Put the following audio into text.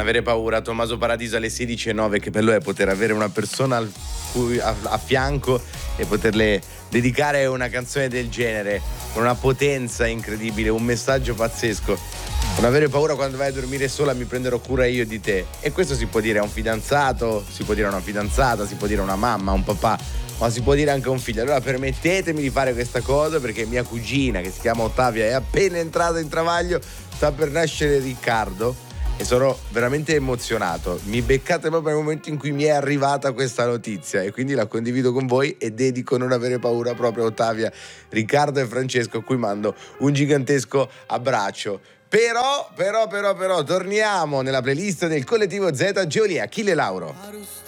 avere paura. Tommaso Paradiso alle 16:09. Che bello è poter avere una persona a fianco e poterle dedicare una canzone del genere con una potenza incredibile, un messaggio pazzesco. Non avere paura quando vai a dormire sola, mi prenderò cura io di te. E questo si può dire a un fidanzato, si può dire a una fidanzata, si può dire a una mamma, a un papà, ma si può dire anche a un figlio. Allora permettetemi di fare questa cosa, perché mia cugina, che si chiama Ottavia, è appena entrata in travaglio, sta per nascere Riccardo e sono veramente emozionato. Mi beccate proprio nel momento in cui mi è arrivata questa notizia e quindi la condivido con voi e dedico Non avere paura proprio a Ottavia, Riccardo e Francesco, a cui mando un gigantesco abbraccio. Però, torniamo nella playlist del collettivo Z, Geolia, Achille Lauro.